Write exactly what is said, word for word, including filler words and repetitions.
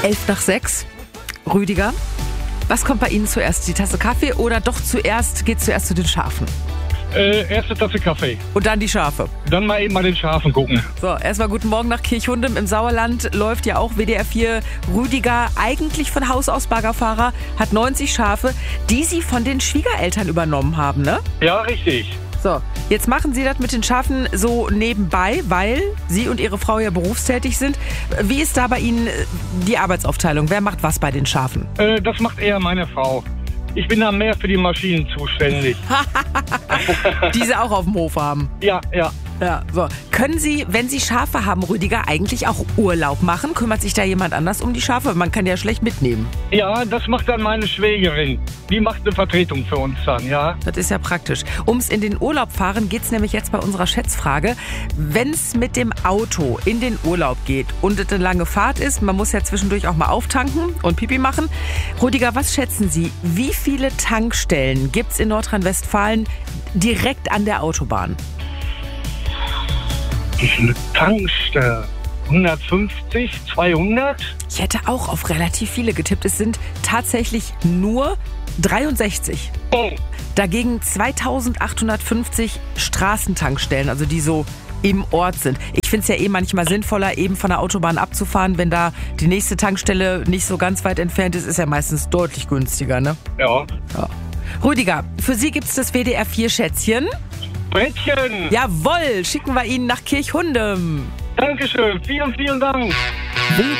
Elf nach sechs. Rüdiger, was kommt bei Ihnen zuerst? Die Tasse Kaffee oder doch zuerst, geht zuerst zu den Schafen? Äh, erste Tasse Kaffee. Und dann die Schafe. Dann mal eben mal den Schafen gucken. So, erstmal guten Morgen nach Kirchhundem. Im Sauerland läuft ja auch W D R vier. Rüdiger, eigentlich von Haus aus Baggerfahrer, hat neunzig Schafe, die Sie von den Schwiegereltern übernommen haben, ne? Ja, richtig. So, jetzt machen Sie das mit den Schafen so nebenbei, weil Sie und Ihre Frau ja berufstätig sind. Wie ist da bei Ihnen die Arbeitsaufteilung? Wer macht was bei den Schafen? Äh, das macht eher meine Frau. Ich bin da mehr für die Maschinen zuständig. Die Sie auch auf dem Hof haben. Ja, ja. Ja, so. Können Sie, wenn Sie Schafe haben, Rüdiger, eigentlich auch Urlaub machen? Kümmert sich da jemand anders um die Schafe? Man kann ja schlecht mitnehmen. Ja, das macht dann meine Schwägerin. Die macht eine Vertretung für uns dann, ja. Das ist ja praktisch. Ums in den Urlaub fahren geht's nämlich jetzt bei unserer Schätzfrage. Wenn's mit dem Auto in den Urlaub geht und es eine lange Fahrt ist, man muss ja zwischendurch auch mal auftanken und Pipi machen. Rüdiger, was schätzen Sie? Wie viele Tankstellen gibt's in Nordrhein-Westfalen direkt an der Autobahn? Wie viele Tankstellen? hundertfünfzig, zweihundert? Ich hätte auch auf relativ viele getippt. Es sind tatsächlich nur dreiundsechzig. Oh. Dagegen zweitausendachthundertfünfzig Straßentankstellen, also die so im Ort sind. Ich finde es ja eh manchmal sinnvoller, eben von der Autobahn abzufahren, wenn da die nächste Tankstelle nicht so ganz weit entfernt ist, ist ja meistens deutlich günstiger, ne? Ja. Ja. Rüdiger, für Sie gibt's das W D R vier Schätzchen. Brettchen! Jawohl, schicken wir Ihnen nach Kirchhundem. Dankeschön, vielen, vielen Dank. W